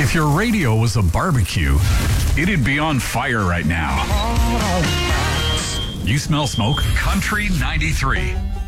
If your radio was a barbecue, it'd be on fire right now. You smell smoke? Country 93.